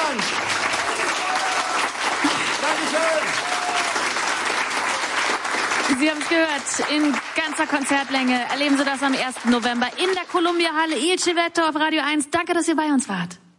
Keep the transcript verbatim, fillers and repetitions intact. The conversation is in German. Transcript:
Dank. Dankeschön. Sie haben es gehört, in ganzer Konzertlänge erleben Sie das am ersten November in der Columbia Halle. Il Civetto auf Radio eins. Danke, dass ihr bei uns wart.